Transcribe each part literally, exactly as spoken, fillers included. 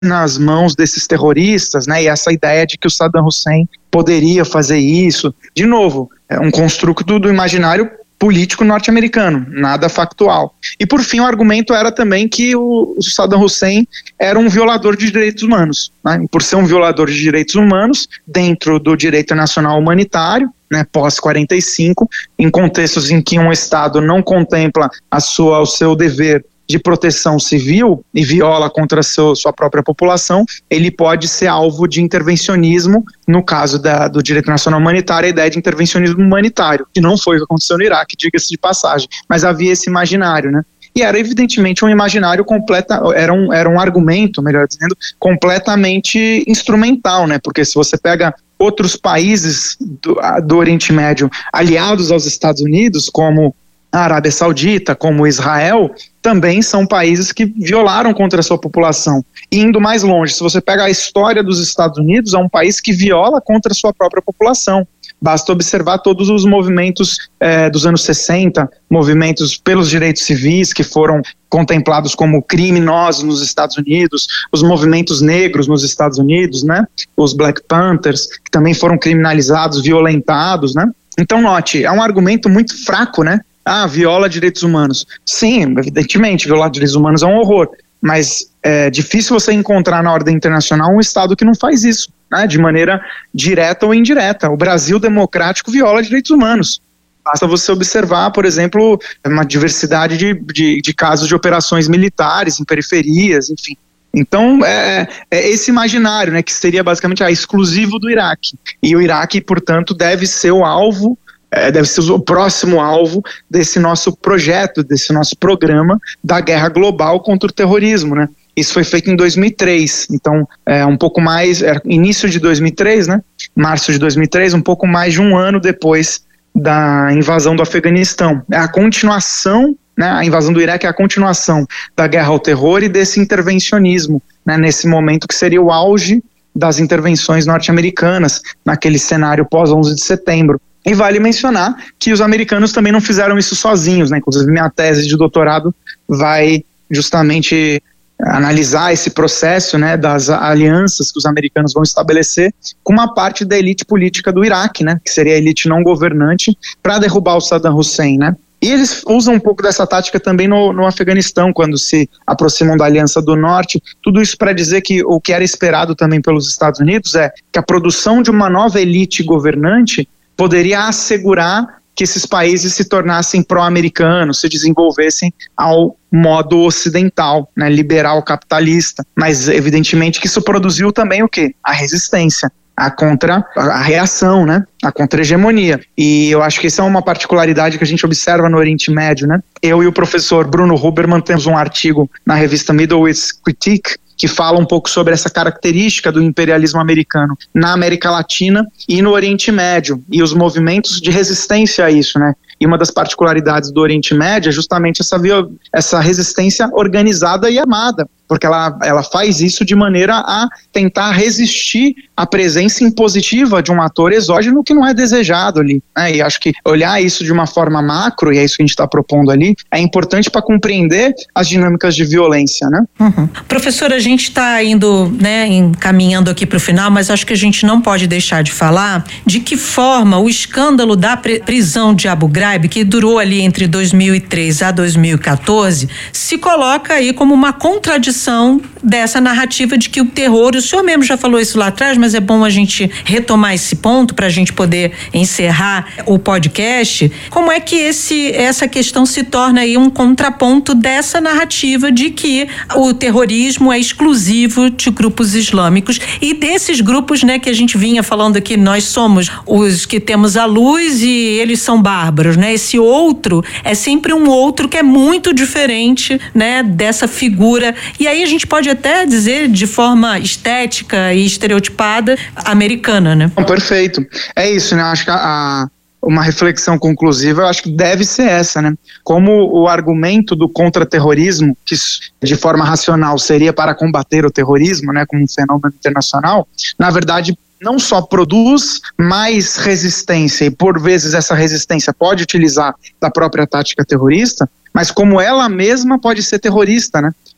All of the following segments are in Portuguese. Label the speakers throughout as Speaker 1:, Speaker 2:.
Speaker 1: nas mãos desses terroristas, né? E essa ideia de que o Saddam Hussein poderia fazer isso. De novo, é um construto do imaginário político norte-americano, nada factual. E por fim o argumento era também que o, o Saddam Hussein era um violador de direitos humanos, né? E por ser um violador de direitos humanos, dentro do direito nacional humanitário, né, pós quarenta e cinco, em contextos em que um Estado não contempla a sua, o seu dever de proteção civil e viola contra a seu, sua própria população, ele pode ser alvo de intervencionismo, no caso da, do direito nacional humanitário, a ideia de intervencionismo humanitário, que não foi o que aconteceu no Iraque, diga-se de passagem, mas havia esse imaginário, né? E era evidentemente um imaginário completa, era um, era um argumento, melhor dizendo, completamente instrumental, né? Porque se você pega outros países do, do Oriente Médio aliados aos Estados Unidos, como a Arábia Saudita, como Israel, também são países que violaram contra a sua população. E indo mais longe, se você pega a história dos Estados Unidos, é um país que viola contra a sua própria população. Basta observar todos os movimentos eh, dos anos sessenta, movimentos pelos direitos civis que foram contemplados como criminosos nos Estados Unidos, os movimentos negros nos Estados Unidos, né? Os Black Panthers, que também foram criminalizados, violentados, né? Então, note, é um argumento muito fraco, né? Ah, viola direitos humanos. Sim, evidentemente, violar direitos humanos é um horror, mas é difícil você encontrar na ordem internacional um Estado que não faz isso, né, de maneira direta ou indireta. O Brasil democrático viola direitos humanos. Basta você observar, por exemplo, uma diversidade de, de, de casos de operações militares em periferias, enfim. Então, é, é esse imaginário, né, que seria basicamente ah, exclusivo do Iraque. E o Iraque, portanto, deve ser o alvo, É, deve ser o próximo alvo desse nosso projeto, desse nosso programa da guerra global contra o terrorismo, né? Isso foi feito em dois mil e três, então é um pouco mais, é, início de dois mil e três, né? Março de dois mil e três, um pouco mais de um ano depois da invasão do Afeganistão. É a continuação, né? A invasão do Iraque é a continuação da guerra ao terror e desse intervencionismo, né? Nesse momento que seria o auge das intervenções norte-americanas, naquele cenário pós onze de setembro. E vale mencionar que os americanos também não fizeram isso sozinhos, né? Inclusive minha tese de doutorado vai justamente analisar esse processo, né, das alianças que os americanos vão estabelecer com uma parte da elite política do Iraque, né, que seria a elite não governante, para derrubar o Saddam Hussein, né? E eles usam um pouco dessa tática também no, no Afeganistão, quando se aproximam da Aliança do Norte. Tudo isso para dizer que o que era esperado também pelos Estados Unidos é que a produção de uma nova elite governante poderia assegurar que esses países se tornassem pró-americanos, se desenvolvessem ao modo ocidental, né, liberal capitalista. Mas evidentemente que isso produziu também o quê? A resistência, a contra, a reação, né, a contra-hegemonia. E eu acho que essa é uma particularidade que a gente observa no Oriente Médio, né? Eu e o professor Bruno Huberman temos um artigo na revista Middle East Critique que fala um pouco sobre essa característica do imperialismo americano na América Latina e no Oriente Médio, e os movimentos de resistência a isso, né? E uma das particularidades do Oriente Médio é justamente essa, essa resistência organizada e armada, porque ela, ela faz isso de maneira a tentar resistir à presença impositiva de um ator exógeno que não é desejado ali, né? E acho que olhar isso de uma forma macro, e é isso que a gente está propondo ali, é importante para compreender as dinâmicas de violência, né?
Speaker 2: Uhum. Professora, a gente está indo, né, encaminhando aqui para o final, mas acho que a gente não pode deixar de falar de que forma o escândalo da prisão de Abu Ghraib, que durou ali entre dois mil e três a dois mil e quatorze, se coloca aí como uma contradição dessa narrativa de que o terror, o senhor mesmo já falou isso lá atrás, mas é bom a gente retomar esse ponto para a gente poder encerrar o podcast. Como é que esse, essa questão se torna aí um contraponto dessa narrativa de que o terrorismo é exclusivo de grupos islâmicos e desses grupos, né, que a gente vinha falando que nós somos os que temos a luz e eles são bárbaros, né? Esse outro é sempre um outro que é muito diferente, né, dessa figura. E aí a gente pode até dizer de forma estética e estereotipada americana, né?
Speaker 1: Perfeito. É isso, né? Acho que a, a, uma reflexão conclusiva, eu acho que deve ser essa, né? Como o argumento do contra-terrorismo, que de forma racional seria para combater o terrorismo, né, como um fenômeno internacional, na verdade não só produz mais resistência, e por vezes essa resistência pode utilizar da própria tática terrorista, mas como ela mesma pode ser terrorista, né?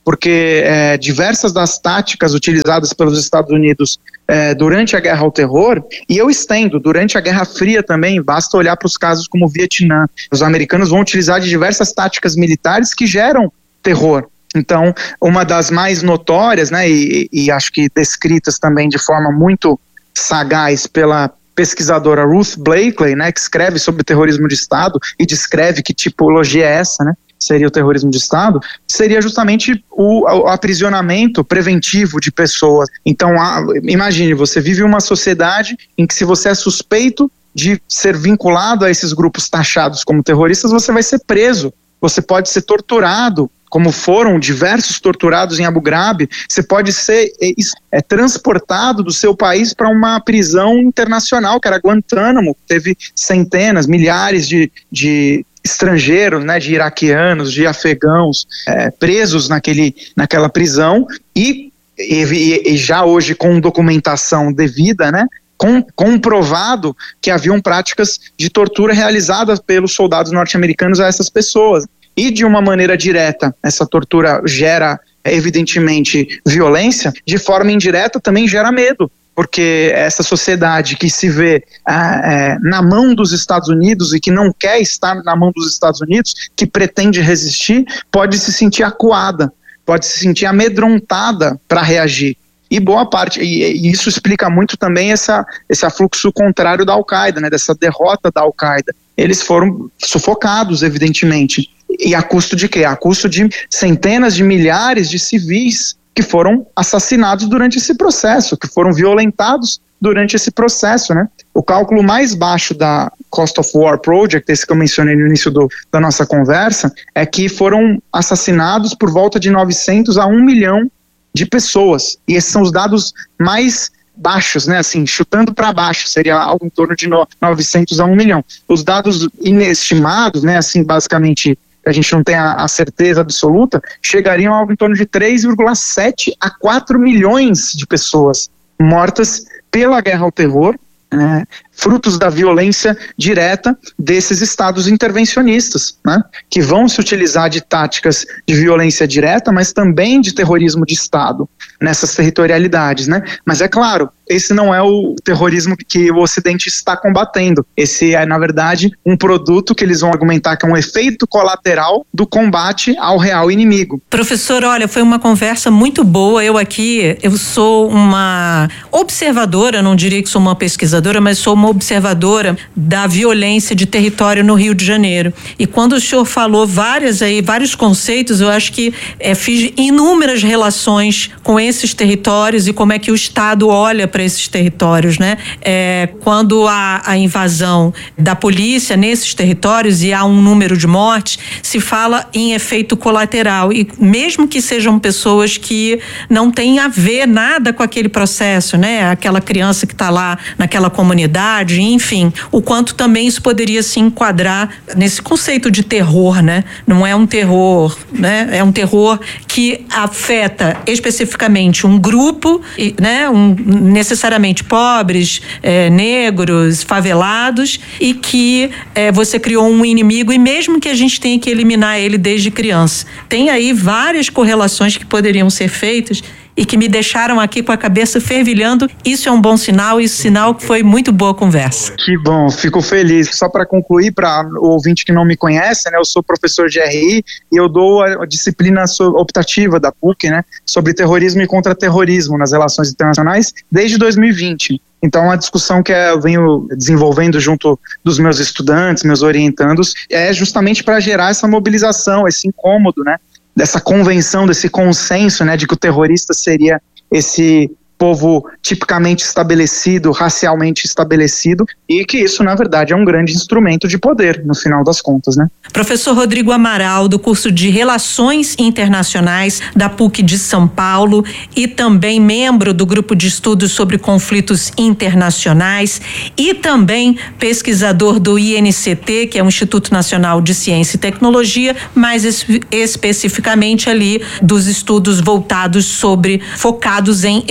Speaker 1: porque é, diversas das táticas utilizadas pelos Estados Unidos é, durante a guerra ao terror, e eu estendo, durante a Guerra Fria também, basta olhar para os casos como o Vietnã, os americanos vão utilizar de diversas táticas militares que geram terror. Então, uma das mais notórias, né, e, e acho que descritas também de forma muito sagaz pela pesquisadora Ruth Blakely, né, que escreve sobre terrorismo de Estado e descreve que tipologia é essa, né, seria o terrorismo de Estado, seria justamente o, o aprisionamento preventivo de pessoas. Então, a, imagine, você vive uma sociedade em que se você é suspeito de ser vinculado a esses grupos taxados como terroristas, você vai ser preso, você pode ser torturado, como foram diversos torturados em Abu Ghraib, você pode ser é, é, transportado do seu país para uma prisão internacional, que era Guantánamo, que teve centenas, milhares de, de estrangeiros, né, de iraquianos, de afegãos, é, presos naquele, naquela prisão, e, e, e já hoje com documentação devida, né, com, comprovado que haviam práticas de tortura realizadas pelos soldados norte-americanos a essas pessoas. E de uma maneira direta, essa tortura gera, evidentemente, violência, de forma indireta também gera medo, porque essa sociedade que se vê ah, é, na mão dos Estados Unidos e que não quer estar na mão dos Estados Unidos, que pretende resistir, pode se sentir acuada, pode se sentir amedrontada para reagir. E boa parte, e, e isso explica muito também essa, esse afluxo contrário da Al-Qaeda, né, dessa derrota da Al-Qaeda. Eles foram sufocados, evidentemente. E a custo de quê? A custo de centenas de milhares de civis que foram assassinados durante esse processo, que foram violentados durante esse processo, né? O cálculo mais baixo da Cost of War Project, esse que eu mencionei no início do, da nossa conversa, é que foram assassinados por volta de novecentos a um milhão de pessoas. E esses são os dados mais baixos, né, assim, chutando para baixo, seria algo em torno de novecentos a um milhão. Os dados inestimados, né, assim, basicamente, a gente não tem a, a certeza absoluta, chegariam a algo em torno de três vírgula sete a quatro milhões de pessoas mortas pela guerra ao terror, né, frutos da violência direta desses estados intervencionistas, né, que vão se utilizar de táticas de violência direta, mas também de terrorismo de Estado nessas territorialidades, né? Mas é claro, esse não é o terrorismo que o Ocidente está combatendo. Esse é, na verdade, um produto que eles vão argumentar que é um efeito colateral do combate ao real inimigo.
Speaker 2: Professor, olha, foi uma conversa muito boa. Eu aqui, eu sou uma observadora, não diria que sou uma pesquisadora, mas sou uma observadora da violência de território no Rio de Janeiro. E quando o senhor falou várias aí, vários conceitos, eu acho que é, fiz inúmeras relações com esses territórios e como é que o Estado olha para esses territórios, né? É, quando há a invasão da polícia nesses territórios e há um número de mortes, se fala em efeito colateral, e mesmo que sejam pessoas que não têm a ver nada com aquele processo, né? Aquela criança que está lá naquela comunidade, enfim, o quanto também isso poderia se enquadrar nesse conceito de terror, né? Não é um terror, né? É um terror que afeta especificamente um grupo, né? Um, necessariamente pobres, é, negros, favelados, e que é, você criou um inimigo, e mesmo que a gente tenha que eliminar ele desde criança. Tem aí várias correlações que poderiam ser feitas e que me deixaram aqui com a cabeça fervilhando. Isso é um bom sinal, e sinal que foi muito boa a conversa.
Speaker 1: Que bom, fico feliz. Só para concluir, para o ouvinte que não me conhece, né, eu sou professor de R I e eu dou a, a disciplina optativa da P U C, né, sobre terrorismo e contra-terrorismo nas relações internacionais desde dois mil e vinte. Então, a discussão que eu venho desenvolvendo junto dos meus estudantes, meus orientandos, é justamente para gerar essa mobilização, esse incômodo, né, dessa convenção, desse consenso, né, de que o terrorista seria esse povo tipicamente estabelecido, racialmente estabelecido, e que isso, na verdade, é um grande instrumento de poder, no final das contas, né?
Speaker 2: Professor Rodrigo Amaral, do curso de Relações Internacionais da P U C de São Paulo, e também membro do grupo de estudos sobre conflitos internacionais, e também pesquisador do I N C T, que é o Instituto Nacional de Ciência e Tecnologia, mais es- especificamente ali dos estudos voltados sobre, focados em Estados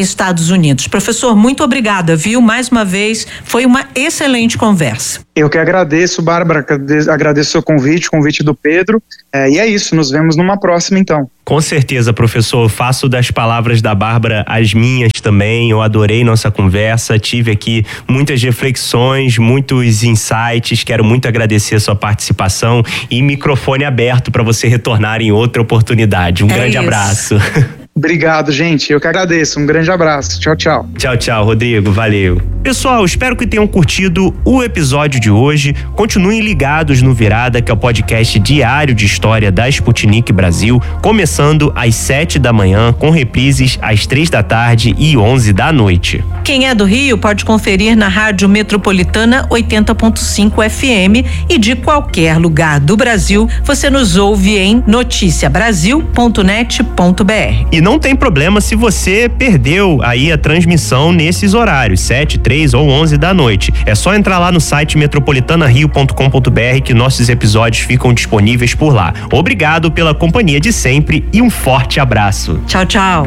Speaker 2: Estados Unidos. Professor, muito obrigada, viu? Mais uma vez, foi uma excelente conversa.
Speaker 1: Eu que agradeço, Bárbara, agradeço o seu convite, o convite do Pedro, é, e é isso, nos vemos numa próxima então.
Speaker 3: Com certeza, professor, faço das palavras da Bárbara as minhas também, eu adorei nossa conversa, tive aqui muitas reflexões, muitos insights, quero muito agradecer a sua participação e microfone aberto para você retornar em outra oportunidade. Um
Speaker 2: é
Speaker 3: grande
Speaker 2: isso.
Speaker 3: abraço.
Speaker 1: Obrigado, gente. Eu que agradeço. Um grande abraço. Tchau, tchau.
Speaker 3: Tchau, tchau, Rodrigo. Valeu. Pessoal, espero que tenham curtido o episódio de hoje. Continuem ligados no Virada, que é o podcast diário de história da Sputnik Brasil, começando às sete da manhã, com reprises às três da tarde e onze da noite.
Speaker 2: Quem é do Rio pode conferir na Rádio Metropolitana oitenta ponto cinco F M e de qualquer lugar do Brasil, você nos ouve em noticia brasil ponto net ponto b r.
Speaker 3: E não tem problema se você perdeu aí a transmissão nesses horários, sete, três ou onze da noite. É só entrar lá no site metropolitana rio ponto com ponto b r que nossos episódios ficam disponíveis por lá. Obrigado pela companhia de sempre e um forte abraço.
Speaker 2: Tchau, tchau.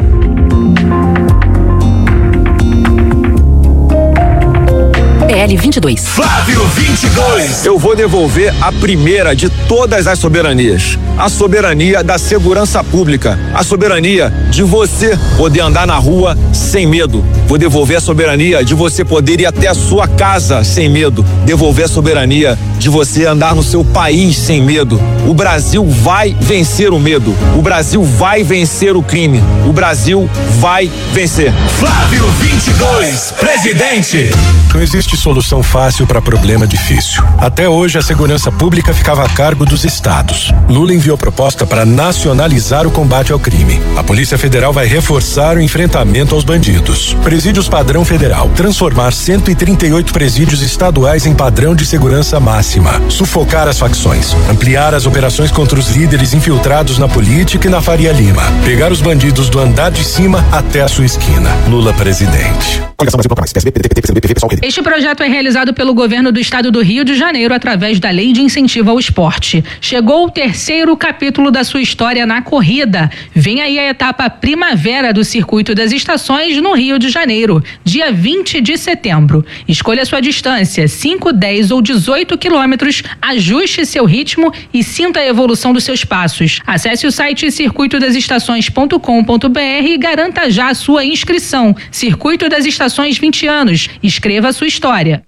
Speaker 4: P L vinte e dois.
Speaker 5: Flávio vinte e dois. Eu vou devolver a primeira de todas as soberanias. A soberania da segurança pública. A soberania de você poder andar na rua sem medo. Vou devolver a soberania de você poder ir até a sua casa sem medo. Devolver a soberania de você andar no seu país sem medo. O Brasil vai vencer o medo. O Brasil vai vencer o crime. O Brasil vai vencer. Flávio vinte e dois, presidente.
Speaker 6: Não existe solução fácil para problema difícil. Até hoje, a segurança pública ficava a cargo dos estados. Lula enviou proposta para nacionalizar o combate ao crime. A Polícia Federal vai reforçar o enfrentamento aos bandidos. Presídios padrão federal. Transformar cento e trinta e oito presídios estaduais em padrão de segurança máxima. Sufocar as facções. Ampliar as operações contra os líderes infiltrados na política e na Faria Lima. Pegar os bandidos do andar de cima até a sua esquina. Lula presidente.
Speaker 4: Este projeto é realizado pelo governo do estado do Rio de Janeiro através da Lei de Incentivo ao Esporte. Chegou o terceiro capítulo da sua história na corrida. Vem aí a etapa Primavera do Circuito das Estações no Rio de Janeiro, dia vinte de setembro. Escolha sua distância, cinco, dez ou dezoito quilômetros, ajuste seu ritmo e sinta a evolução dos seus passos. Acesse o site circuito das estações ponto com ponto b r e garanta já a sua inscrição. Circuito das Estações vinte anos. Escreva a sua história.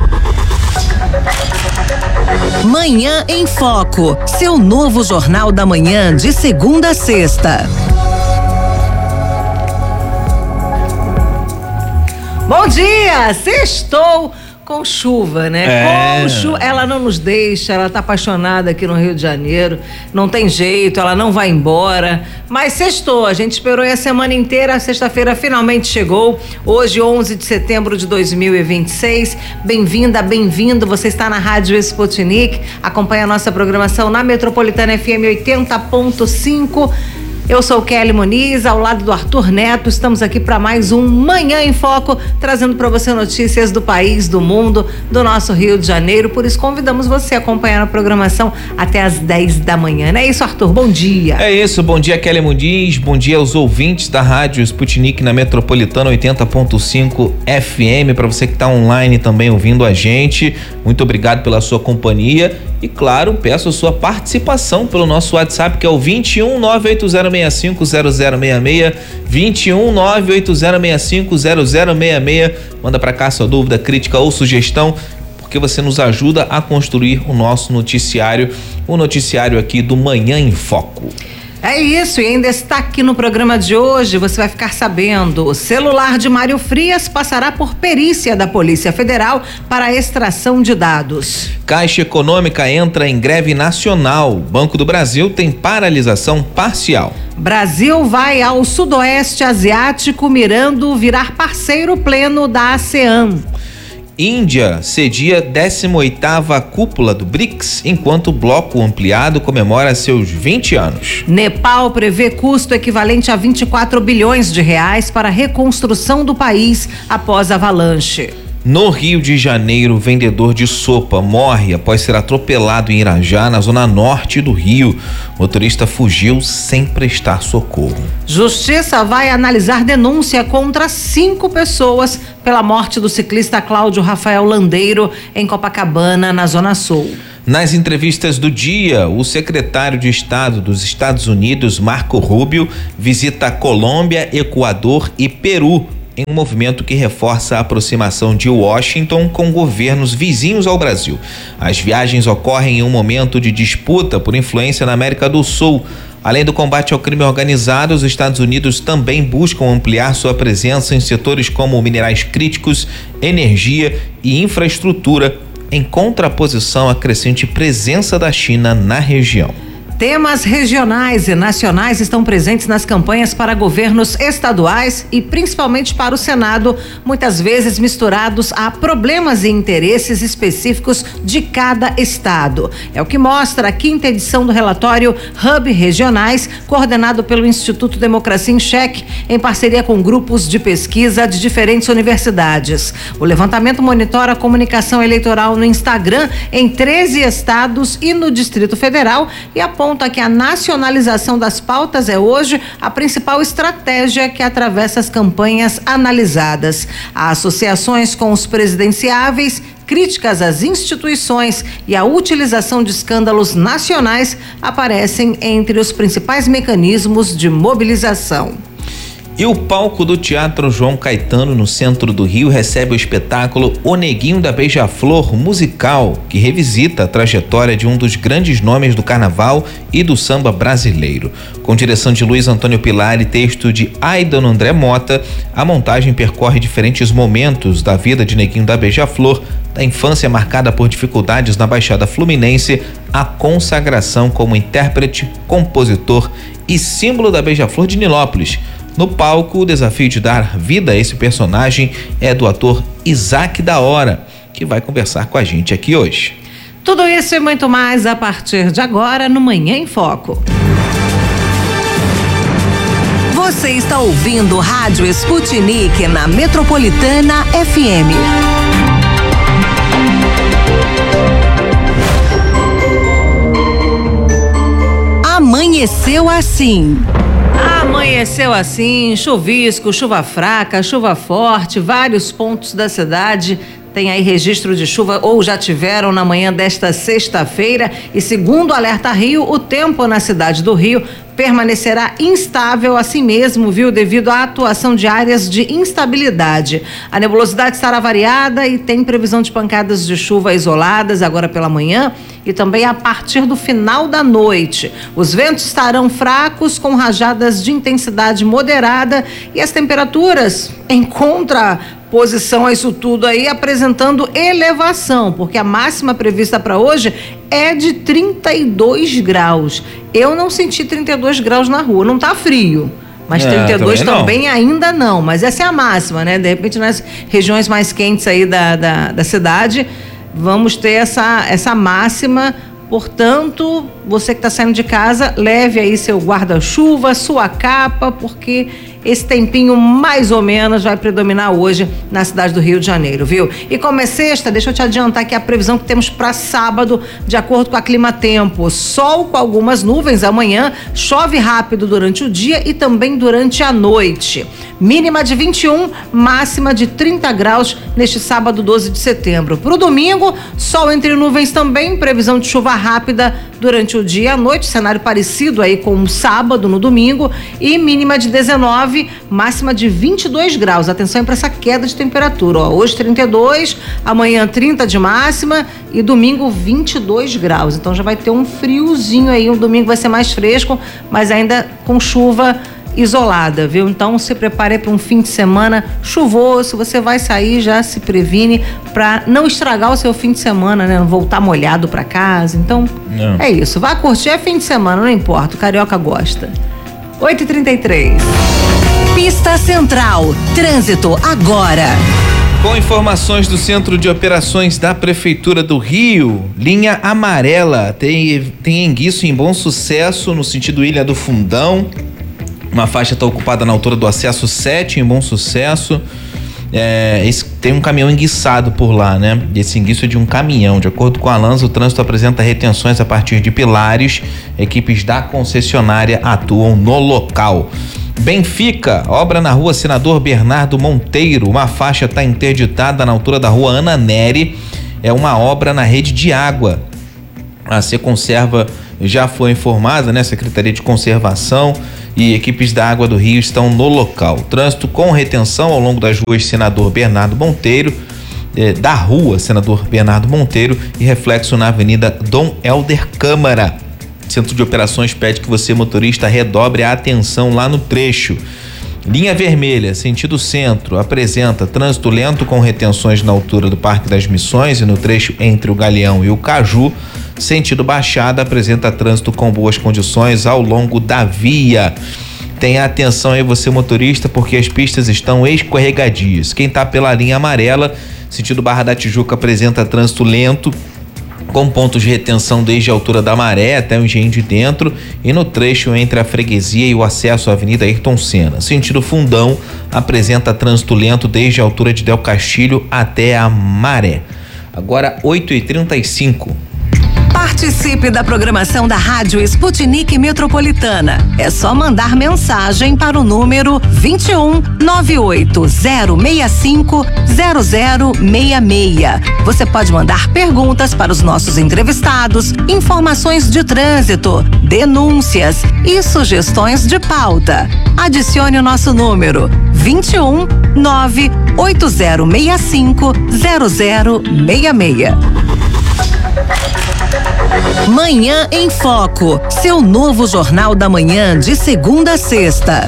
Speaker 7: Manhã em Foco, seu novo jornal da manhã de segunda a sexta.
Speaker 8: Bom dia, sextou com chuva, né?
Speaker 9: É.
Speaker 8: Com chuva, ela não nos deixa, ela tá apaixonada aqui no Rio de Janeiro, não tem jeito, ela não vai embora, mas sextou, a gente esperou a semana inteira, a sexta-feira finalmente chegou, hoje onze de setembro de dois mil e vinte e seis, bem-vinda, bem-vindo, você está na Rádio Sputnik, acompanha a nossa programação na Metropolitana F M oitenta ponto cinco. Eu sou Kelly Muniz, ao lado do Arthur Neto, estamos aqui para mais um Manhã em Foco, trazendo para você notícias do país, do mundo, do nosso Rio de Janeiro, por isso convidamos você a acompanhar a programação até às dez da manhã, não é isso, Arthur? Bom dia.
Speaker 9: É isso, bom dia, Kelly Muniz, bom dia aos ouvintes da Rádio Sputnik na Metropolitana oitenta ponto cinco F M, para você que está online também ouvindo a gente, muito obrigado pela sua companhia e claro, peço a sua participação pelo nosso WhatsApp, que é o vinte e um, nove oito zero seis cinco zero zero seis seis, vinte e um, nove oito zero seis cinco zero zero seis seis, manda pra cá sua dúvida, crítica ou sugestão, porque você nos ajuda a construir o nosso noticiário, o noticiário aqui do Manhã em Foco.
Speaker 8: É isso, e em destaque no programa de hoje, você vai ficar sabendo, o celular de Mário Frias passará por perícia da Polícia Federal para extração de dados.
Speaker 9: Caixa Econômica entra em greve nacional, Banco do Brasil tem paralisação parcial.
Speaker 8: Brasil vai ao Sudoeste Asiático mirando virar parceiro pleno da ASEAN.
Speaker 9: Índia cedia décima oitava cúpula do BRICS, enquanto o bloco ampliado comemora seus vinte anos.
Speaker 8: Nepal prevê custo equivalente a vinte e quatro bilhões de reais para a reconstrução do país após a avalanche.
Speaker 9: No Rio de Janeiro, vendedor de sopa morre após ser atropelado em Irajá, na zona norte do Rio. O motorista fugiu sem prestar socorro.
Speaker 8: Justiça vai analisar denúncia contra cinco pessoas pela morte do ciclista Cláudio Rafael Landeiro em Copacabana, na Zona Sul.
Speaker 9: Nas entrevistas do dia, o secretário de Estado dos Estados Unidos, Marco Rubio, visita a Colômbia, Equador e Peru, em um movimento que reforça a aproximação de Washington com governos vizinhos ao Brasil. As viagens ocorrem em um momento de disputa por influência na América do Sul. Além do combate ao crime organizado, os Estados Unidos também buscam ampliar sua presença em setores como minerais críticos, energia e infraestrutura, em contraposição à crescente presença da China na região.
Speaker 8: Temas regionais e nacionais estão presentes nas campanhas para governos estaduais e principalmente para o Senado, muitas vezes misturados a problemas e interesses específicos de cada estado. É o que mostra a quinta edição do relatório Hub Regionais, coordenado pelo Instituto Democracia em Cheque, em parceria com grupos de pesquisa de diferentes universidades. O levantamento monitora a comunicação eleitoral no Instagram em treze estados e no Distrito Federal e aponta aponta que a nacionalização das pautas é hoje a principal estratégia que atravessa as campanhas analisadas. Há associações com os presidenciáveis, críticas às instituições e a utilização de escândalos nacionais aparecem entre os principais mecanismos de mobilização.
Speaker 9: E o palco do Teatro João Caetano, no centro do Rio, recebe o espetáculo O Neguinho da Beija-Flor musical, que revisita a trajetória de um dos grandes nomes do carnaval e do samba brasileiro. Com direção de Luiz Antônio Pilar e texto de Aidon André Mota, a montagem percorre diferentes momentos da vida de Neguinho da Beija-Flor, da infância marcada por dificuldades na Baixada Fluminense, à consagração como intérprete, compositor e símbolo da Beija-Flor de Nilópolis. No palco, o desafio de dar vida a esse personagem é do ator Isaac da Hora, que vai conversar com a gente aqui hoje.
Speaker 8: Tudo isso e muito mais a partir de agora no Manhã em Foco.
Speaker 7: Você está ouvindo Rádio Sputnik na Metropolitana F M. Amanheceu assim.
Speaker 8: Amanheceu assim, chuvisco, chuva fraca, chuva forte, vários pontos da cidade tem aí registro de chuva ou já tiveram na manhã desta sexta-feira e segundo o Alerta Rio, o tempo na cidade do Rio permanecerá instável assim mesmo, viu? Devido à atuação de áreas de instabilidade. A nebulosidade estará variada e tem previsão de pancadas de chuva isoladas agora pela manhã e também a partir do final da noite. Os ventos estarão fracos com rajadas de intensidade moderada e as temperaturas em contraposição a isso tudo aí apresentando elevação, porque a máxima prevista para hoje é de trinta e dois graus. Eu não senti trinta e dois graus na rua, não tá frio. Mas é, trinta e dois também, também ainda não, mas essa é a máxima, né? De repente nas regiões mais quentes aí da, da, da cidade, vamos ter essa, essa máxima. Portanto, você que está saindo de casa, leve aí seu guarda-chuva, sua capa, porque esse tempinho mais ou menos vai predominar hoje na cidade do Rio de Janeiro, viu? E como é sexta, deixa eu te adiantar que a previsão que temos para sábado, de acordo com a Clima Tempo, sol com algumas nuvens amanhã, chove rápido durante o dia e também durante a noite. Mínima de vinte e um, máxima de trinta graus neste sábado doze de setembro. Para o domingo, sol entre nuvens também, previsão de chuva rápida durante o dia e a noite, cenário parecido aí com o sábado no domingo e mínima de dezenove, máxima de vinte e dois graus. Atenção para essa queda de temperatura, ó. Hoje trinta e dois, amanhã trinta de máxima e domingo vinte e dois graus. Então já vai ter um friozinho aí, o domingo vai ser mais fresco, mas ainda com chuva isolada, viu? Então se prepare para um fim de semana chuvoso. Você vai sair, já se previne para não estragar o seu fim de semana, né? Não voltar molhado para casa. Então não. É isso, vá curtir, é fim de semana, não importa, o carioca gosta. oito e trinta e três.
Speaker 7: Pista Central, trânsito agora.
Speaker 9: Com informações do Centro de Operações da Prefeitura do Rio, linha amarela, tem, tem enguiço em Bom Sucesso, no sentido Ilha do Fundão. Uma faixa está ocupada na altura do acesso sete, em Bom Sucesso. É, esse, tem um caminhão enguiçado por lá, né? Esse enguiço é de um caminhão. De acordo com a Lanza, o trânsito apresenta retenções a partir de pilares. Equipes da concessionária atuam no local. Benfica, obra na rua Senador Bernardo Monteiro. Uma faixa está interditada na altura da rua Ana Nery. É uma obra na rede de água. A Seconserva já foi informada, né? Secretaria de Conservação e equipes da Água do Rio estão no local. Trânsito com retenção ao longo das ruas Senador Bernardo Monteiro, eh, da rua Senador Bernardo Monteiro e reflexo na Avenida Dom Helder Câmara. Centro de Operações pede que você, motorista, redobre a atenção lá no trecho. Linha Vermelha, sentido centro, apresenta trânsito lento com retenções na altura do Parque das Missões e no trecho entre o Galeão e o Caju. Sentido Baixada apresenta trânsito com boas condições ao longo da via. Tenha atenção aí você, motorista, porque as pistas estão escorregadias. Quem tá pela linha amarela, sentido Barra da Tijuca, apresenta trânsito lento com pontos de retenção desde a altura da Maré até o Engenho de Dentro e no trecho entre a Freguesia e o acesso à Avenida Ayrton Senna. Sentido Fundão apresenta trânsito lento desde a altura de Del Castilho até a Maré. Agora oito e trinta e cinco.
Speaker 7: Participe da programação da Rádio Sputnik Metropolitana. É só mandar mensagem para o número vinte e um, nove oito zero seis cinco, zero zero seis seis. Você pode mandar perguntas para os nossos entrevistados, informações de trânsito, denúncias e sugestões de pauta. Adicione o nosso número vinte e um, nove oito zero seis cinco, zero zero seis seis. Manhã em Foco, seu novo Jornal da Manhã de segunda a sexta.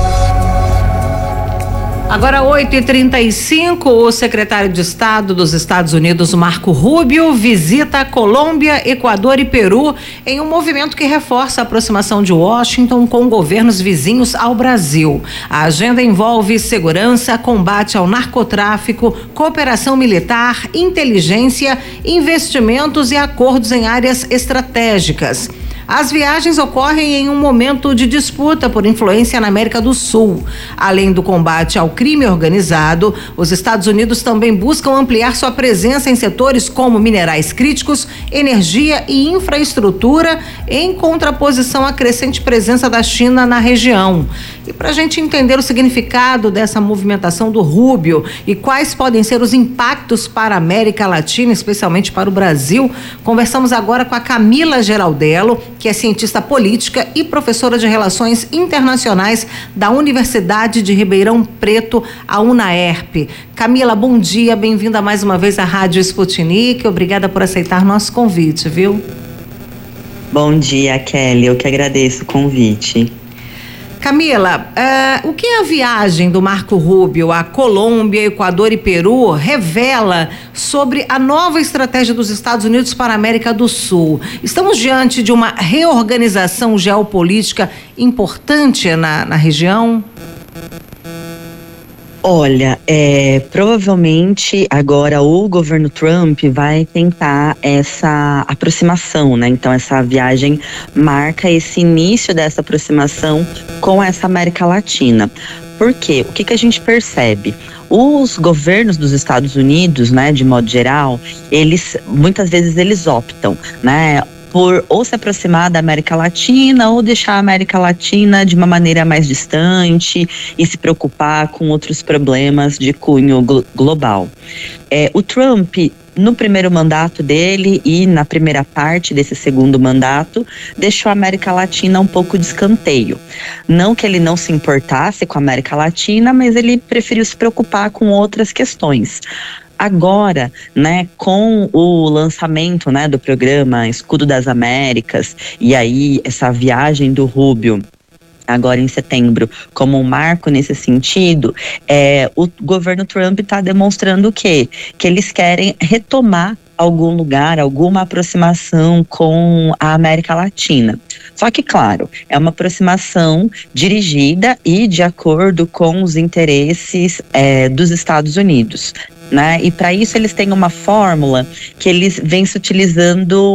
Speaker 8: Agora oito e trinta e cinco, o secretário de Estado dos Estados Unidos, Marco Rubio, visita a Colômbia, Equador e Peru em um movimento que reforça a aproximação de Washington com governos vizinhos ao Brasil. A agenda envolve segurança, combate ao narcotráfico, cooperação militar, inteligência, investimentos e acordos em áreas estratégicas. As viagens ocorrem em um momento de disputa por influência na América do Sul. Além do combate ao crime organizado, os Estados Unidos também buscam ampliar sua presença em setores como minerais críticos, energia e infraestrutura, em contraposição à crescente presença da China na região. E para a gente entender o significado dessa movimentação do Rubio e quais podem ser os impactos para a América Latina, especialmente para o Brasil, conversamos agora com a Camila Geraldello, que é cientista política e professora de Relações Internacionais da Universidade de Ribeirão Preto, a UNAERP. Camila, bom dia, bem-vinda mais uma vez à Rádio Sputnik, obrigada por aceitar nosso convite, viu?
Speaker 10: Bom dia, Kelly, eu que agradeço o convite.
Speaker 8: Camila, uh, o que a viagem do Marco Rubio à Colômbia, Equador e Peru revela sobre a nova estratégia dos Estados Unidos para a América do Sul? Estamos diante de uma reorganização geopolítica importante na, na região?
Speaker 10: Olha, é, provavelmente agora o governo Trump vai tentar essa aproximação, né? Então essa viagem marca esse início dessa aproximação com essa América Latina. Por quê? O que que a gente percebe? Os governos dos Estados Unidos, né, de modo geral, eles, muitas vezes eles optam, né, por ou se aproximar da América Latina ou deixar a América Latina de uma maneira mais distante e se preocupar com outros problemas de cunho glo- global. É, o Trump, no primeiro mandato dele e na primeira parte desse segundo mandato, deixou a América Latina um pouco de escanteio. Não que ele não se importasse com a América Latina, mas ele preferiu se preocupar com outras questões. Agora, né, com o lançamento, né, do programa Escudo das Américas e aí essa viagem do Rubio agora em setembro como um marco nesse sentido, é, o governo Trump está demonstrando o quê? Que eles querem retomar algum lugar, alguma aproximação com a América Latina. Só que, claro, é uma aproximação dirigida e de acordo com os interesses é, dos Estados Unidos, né? E para isso eles têm uma fórmula que eles vêm se utilizando há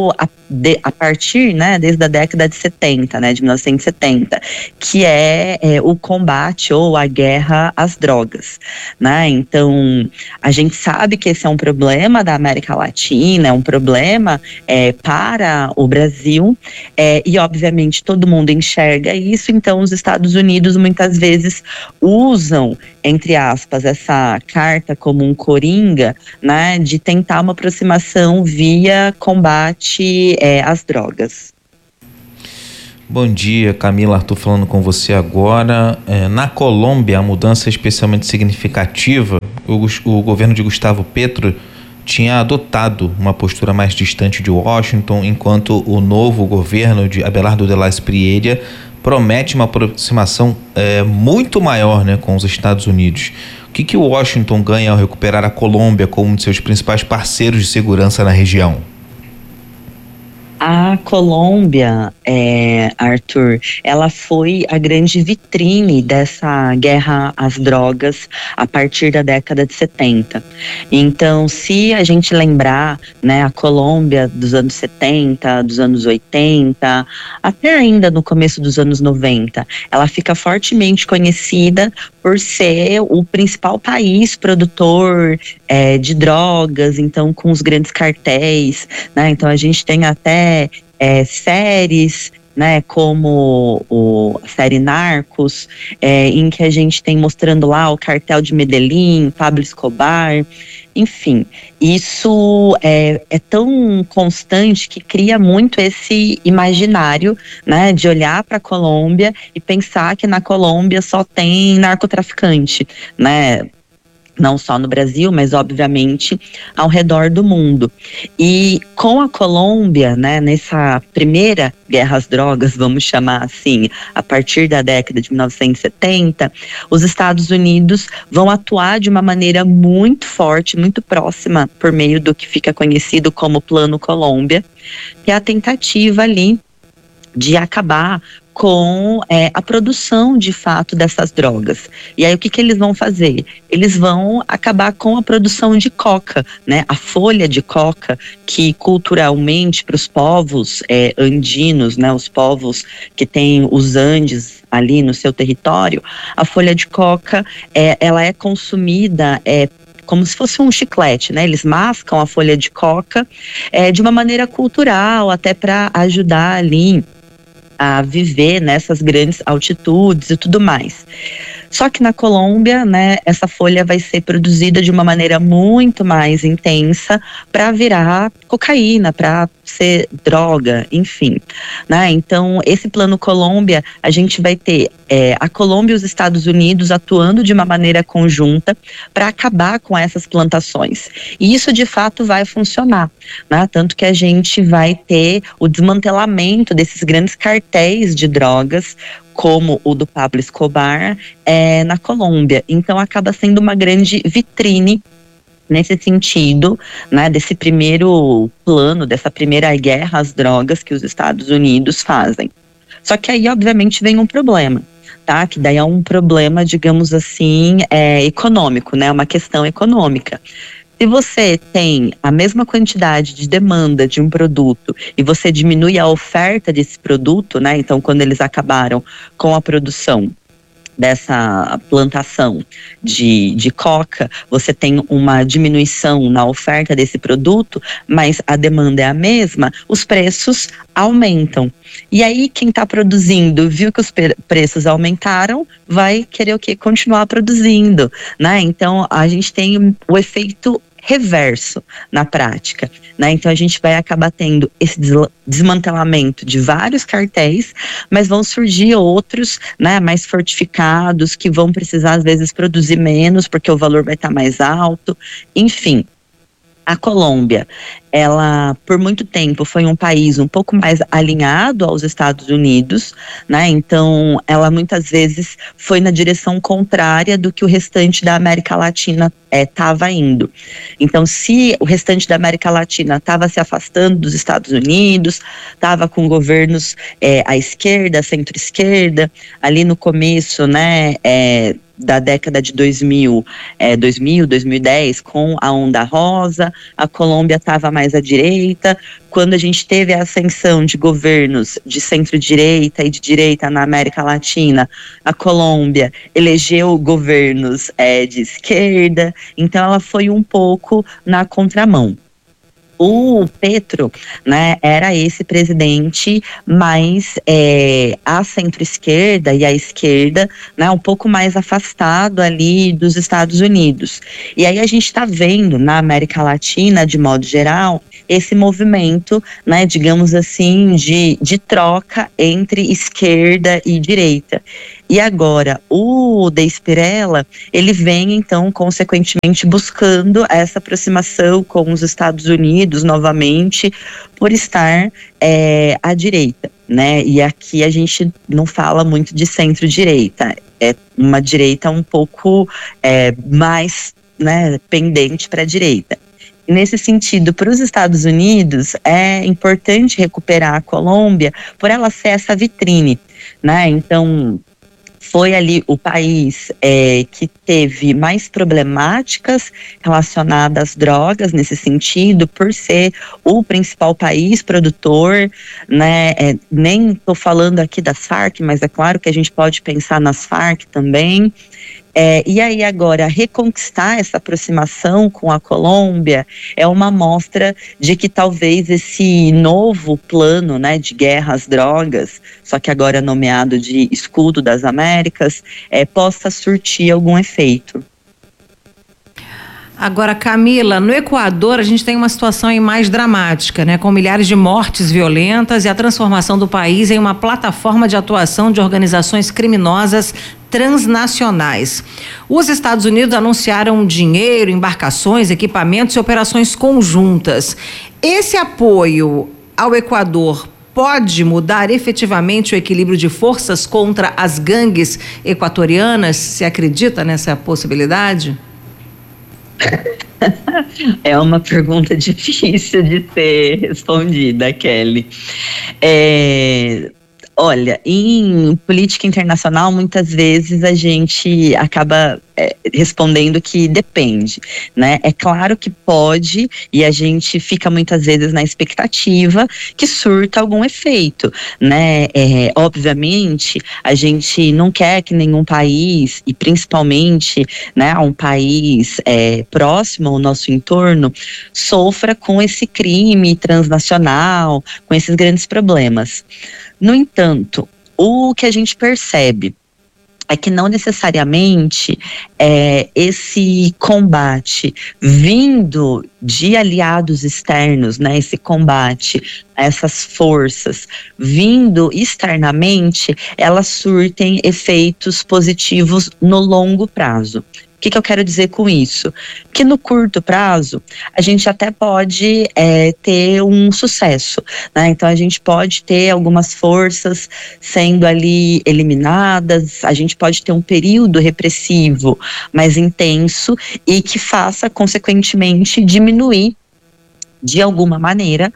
Speaker 10: de, a partir, né, desde a década de setenta, né, de mil novecentos e setenta, que é, é o combate ou a guerra às drogas, né? Então, a gente sabe que esse é um problema da América Latina, é um problema é, para o Brasil, é, e obviamente todo mundo enxerga isso, então os Estados Unidos muitas vezes usam, entre aspas, essa carta como um coringa, né, de tentar uma aproximação via combate é, às drogas.
Speaker 9: Bom dia, Camila, Arthur falando com você agora. É, na Colômbia, a mudança é especialmente significativa. O, o governo de Gustavo Petro tinha adotado uma postura mais distante de Washington, enquanto o novo governo de Abelardo de la Espriella promete uma aproximação é, muito maior, né, com os Estados Unidos. O que, que o Washington ganha ao recuperar a Colômbia como um de seus principais parceiros de segurança na região?
Speaker 10: A Colômbia, é, Arthur, ela foi a grande vitrine dessa guerra às drogas a partir da década de setenta. Então, se a gente lembrar, né, a Colômbia dos anos setenta, dos anos oitenta, até ainda no começo dos anos noventa, ela fica fortemente conhecida por ser o principal país produtor é, de drogas, então com os grandes cartéis, né? Então a gente tem até é, séries, né, como o, a série Narcos, é, em que a gente tem mostrando lá o cartel de Medellín, Pablo Escobar, enfim, isso é, é tão constante que cria muito esse imaginário, né, de olhar para a Colômbia e pensar que na Colômbia só tem narcotraficante, né? Não só no Brasil, mas obviamente ao redor do mundo. E com a Colômbia, né, nessa primeira guerra às drogas, vamos chamar assim, a partir da década de mil novecentos e setenta, os Estados Unidos vão atuar de uma maneira muito forte, muito próxima, por meio do que fica conhecido como Plano Colômbia, que é a tentativa ali de acabar com é, a produção de fato dessas drogas. E aí o que que eles vão fazer? Eles vão acabar com a produção de coca, né? A folha de coca, que culturalmente para os povos é, andinos, né? Os povos que têm os Andes ali no seu território, a folha de coca é, ela é consumida é, como se fosse um chiclete, né? Eles mascam a folha de coca é, de uma maneira cultural, até para ajudar ali a viver nessas grandes altitudes e tudo mais. Só que na Colômbia, né, essa folha vai ser produzida de uma maneira muito mais intensa para virar cocaína, para ser droga, enfim, né? Então, esse Plano Colômbia, a gente vai ter é, a Colômbia e os Estados Unidos atuando de uma maneira conjunta para acabar com essas plantações. E isso, de fato, vai funcionar, né? Tanto que a gente vai ter o desmantelamento desses grandes cartéis de drogas, como o do Pablo Escobar, é, na Colômbia. Então acaba sendo uma grande vitrine nesse sentido, né, desse primeiro plano, dessa primeira guerra às drogas que os Estados Unidos fazem. Só que aí, obviamente, vem um problema, tá? Que daí é um problema, digamos assim, é, econômico, né? Uma questão econômica. Se você tem a mesma quantidade de demanda de um produto e você diminui a oferta desse produto, né? Então, quando eles acabaram com a produção dessa plantação de, de coca, você tem uma diminuição na oferta desse produto, mas a demanda é a mesma, os preços aumentam. E aí, quem está produzindo, viu que os preços aumentaram, vai querer o quê? Continuar produzindo, né? Então, a gente tem o efeito reverso na prática, né? Então a gente vai acabar tendo esse desmantelamento de vários cartéis, mas vão surgir outros, né, mais fortificados, que vão precisar às vezes produzir menos porque o valor vai estar mais alto, enfim. A Colômbia, ela por muito tempo foi um país um pouco mais alinhado aos Estados Unidos, né? Então ela muitas vezes foi na direção contrária do que o restante da América Latina estava é, indo. Então, se o restante da América Latina estava se afastando dos Estados Unidos, estava com governos é, à esquerda, centro-esquerda, ali no começo, né, é, da década de dois mil, é, dois mil, dois mil e dez, com a onda rosa, a Colômbia estava mais à direita. Quando a gente teve a ascensão de governos de centro-direita e de direita na América Latina, a Colômbia elegeu governos é, de esquerda, então ela foi um pouco na contramão. O Petro, né, era esse presidente mais é, à centro-esquerda e à esquerda, né, um pouco mais afastado ali dos Estados Unidos. E aí a gente está vendo na América Latina, de modo geral, esse movimento, né, digamos assim, de, de troca entre esquerda e direita. E agora, o De Spirella, ele vem, então, consequentemente, buscando essa aproximação com os Estados Unidos, novamente, por estar é, à direita, né? E aqui a gente não fala muito de centro-direita, é uma direita um pouco é, mais, né, pendente para a direita. Nesse sentido, para os Estados Unidos, é importante recuperar a Colômbia por ela ser essa vitrine, né? Então, foi ali o país é, que teve mais problemáticas relacionadas às drogas nesse sentido, por ser o principal país produtor, né? É, nem estou falando aqui das Farc, mas é claro que a gente pode pensar nas Farc também. É, e aí agora, reconquistar essa aproximação com a Colômbia é uma amostra de que talvez esse novo plano, né, de guerra às drogas, só que agora nomeado de Escudo das Américas, é, possa surtir algum efeito.
Speaker 8: Agora, Camila, no Equador a gente tem uma situação aí mais dramática, né? Com milhares de mortes violentas e a transformação do país em uma plataforma de atuação de organizações criminosas transnacionais. Os Estados Unidos anunciaram dinheiro, embarcações, equipamentos e operações conjuntas. Esse apoio ao Equador pode mudar efetivamente o equilíbrio de forças contra as gangues equatorianas? Você acredita nessa possibilidade?
Speaker 10: É uma pergunta difícil de ser respondida, Kelly. É, olha, em política internacional, muitas vezes a gente acaba é, respondendo que depende, né? É claro que pode, e a gente fica muitas vezes na expectativa que surta algum efeito, né? É, obviamente, a gente não quer que nenhum país, e principalmente, né, um país é, próximo ao nosso entorno, sofra com esse crime transnacional, com esses grandes problemas. No entanto, o que a gente percebe é que não necessariamente é, esse combate vindo de aliados externos, né, esse combate, essas forças vindo externamente, elas surtem efeitos positivos no longo prazo. O que, que eu quero dizer com isso? Que no curto prazo, a gente até pode é, ter um sucesso, né? Então a gente pode ter algumas forças sendo ali eliminadas, a gente pode ter um período repressivo mais intenso e que faça, consequentemente, diminuir de alguma maneira,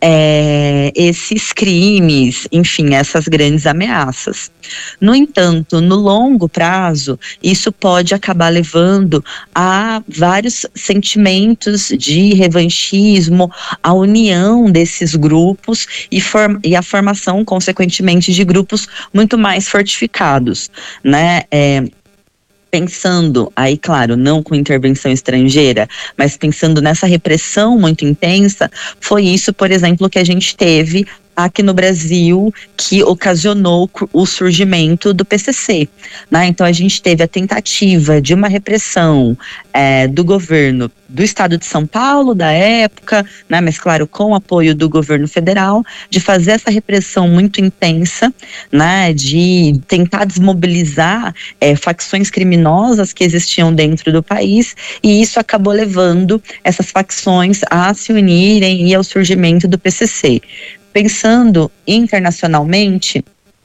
Speaker 10: é, esses crimes, enfim, essas grandes ameaças. No entanto, no longo prazo, isso pode acabar levando a vários sentimentos de revanchismo, a união desses grupos e, form- e a formação, consequentemente, de grupos muito mais fortificados, né? É, Pensando, aí claro, não com intervenção estrangeira, mas pensando nessa repressão muito intensa, foi isso, por exemplo, que a gente teve aqui no Brasil, que ocasionou o surgimento do P C C, né? Então a gente teve a tentativa de uma repressão é, do governo do estado de São Paulo, da época, né? Mas claro, com o apoio do governo federal, de fazer essa repressão muito intensa, né? De tentar desmobilizar é, facções criminosas que existiam dentro do país, e isso acabou levando essas facções a se unirem e ao surgimento do P C C. Pensando internacionalmente,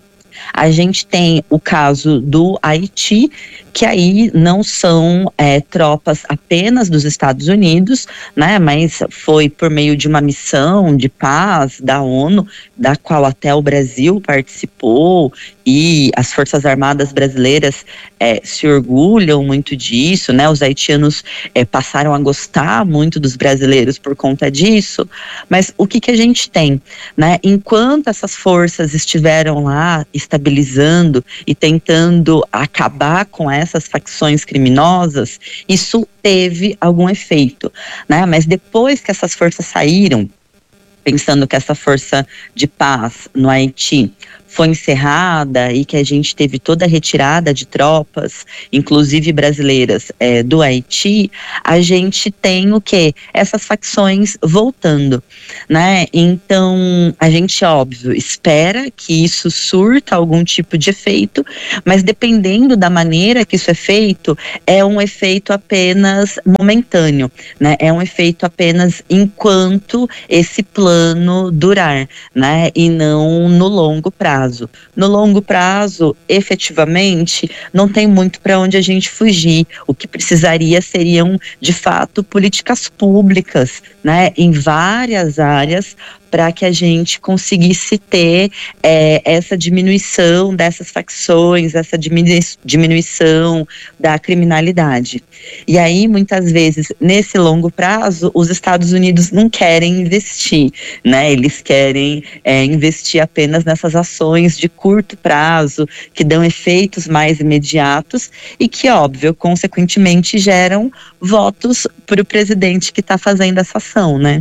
Speaker 10: a gente tem o caso do Haiti, que aí não são é, tropas apenas dos Estados Unidos, né, mas foi por meio de uma missão de paz da ONU, da qual até o Brasil participou, e as Forças Armadas brasileiras é, se orgulham muito disso, né? Os haitianos é, passaram a gostar muito dos brasileiros por conta disso, mas o que que a gente tem, né? Enquanto essas forças estiveram lá estabilizando e tentando acabar com essas facções criminosas, isso teve algum efeito, né? Mas depois que essas forças saíram, pensando que essa força de paz no Haiti foi encerrada e que a gente teve toda a retirada de tropas, inclusive brasileiras, é, do Haiti, a gente tem o quê? Essas facções voltando, né? Então, a gente, óbvio, espera que isso surta algum tipo de efeito, mas dependendo da maneira que isso é feito, é um efeito apenas momentâneo, né? É um efeito apenas enquanto esse plano durar, né? E não no longo prazo. No longo prazo, efetivamente, não tem muito para onde a gente fugir. O que precisaria seriam, de fato, políticas públicas, né, em várias áreas, para que a gente conseguisse ter é, essa diminuição dessas facções, essa diminu- diminuição da criminalidade. E aí, muitas vezes, nesse longo prazo, os Estados Unidos não querem investir, né? Eles querem é, investir apenas nessas ações de curto prazo, que dão efeitos mais imediatos e que, óbvio, consequentemente geram votos para o presidente que está fazendo essa ação, né?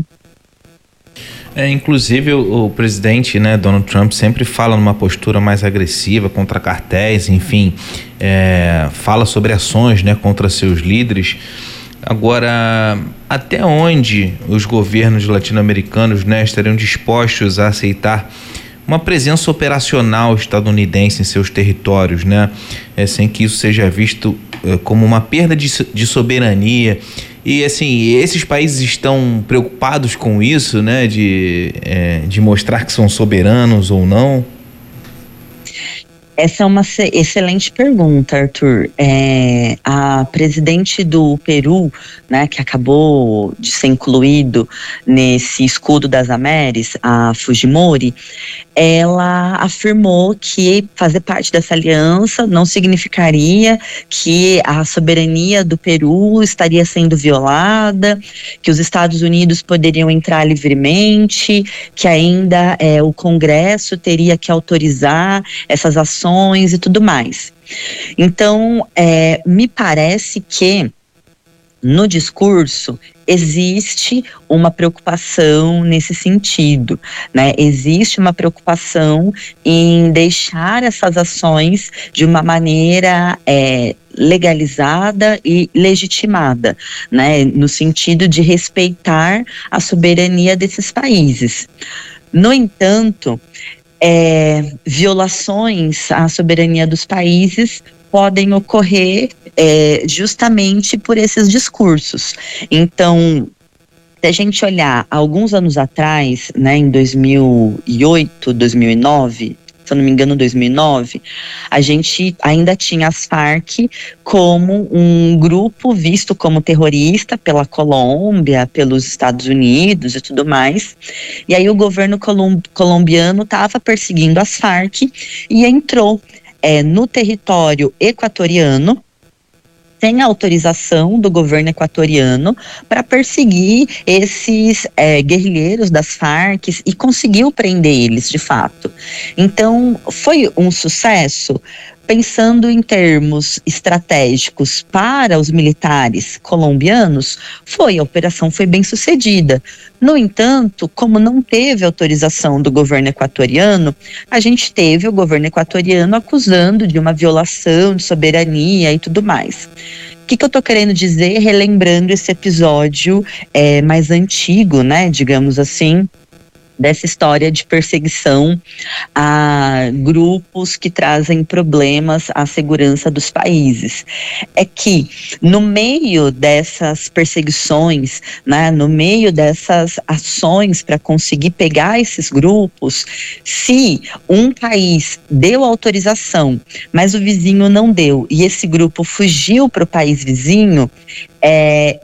Speaker 9: É, inclusive o, o presidente, né, Donald Trump, sempre fala numa postura mais agressiva contra cartéis, enfim, é, fala sobre ações, né, contra seus líderes. Agora, até onde os governos latino-americanos, né, estariam dispostos a aceitar uma presença operacional estadunidense em seus territórios, né, é, sem que isso seja visto é, como uma perda de, de soberania? E assim, esses países estão preocupados com isso, né? De, é, de mostrar que são soberanos ou não?
Speaker 10: Essa é uma excelente pergunta, Arthur. É, a presidente do Peru, né, que acabou de ser incluído nesse escudo das Américas, a Fujimori, ela afirmou que fazer parte dessa aliança não significaria que a soberania do Peru estaria sendo violada, que os Estados Unidos poderiam entrar livremente, que ainda é, o Congresso teria que autorizar essas ações e tudo mais. Então, é, me parece que no discurso existe uma preocupação nesse sentido, né? Existe uma preocupação em deixar essas ações de uma maneira é, legalizada e legitimada, né? No sentido de respeitar a soberania desses países. No entanto, é, violações à soberania dos países podem ocorrer é, justamente por esses discursos. Então, se a gente olhar alguns anos atrás, né, em dois mil e oito, dois mil e nove, se eu não me engano, dois mil e nove, a gente ainda tinha as Farc como um grupo visto como terrorista pela Colômbia, pelos Estados Unidos e tudo mais. E aí o governo colom- colombiano estava perseguindo as Farc e entrou É, no território equatoriano, sem autorização do governo equatoriano, para perseguir esses é, guerrilheiros das Farc e conseguiu prender eles, de fato. Então, foi um sucesso. Pensando em termos estratégicos para os militares colombianos, foi, a operação foi bem sucedida. No entanto, como não teve autorização do governo equatoriano, a gente teve o governo equatoriano acusando de uma violação de soberania e tudo mais. O que, que eu estou querendo dizer, relembrando esse episódio é, mais antigo, né, digamos assim, dessa história de perseguição a grupos que trazem problemas à segurança dos países. É que no meio dessas perseguições, né, no meio dessas ações para conseguir pegar esses grupos, se um país deu autorização, mas o vizinho não deu, e esse grupo fugiu para o país vizinho, é,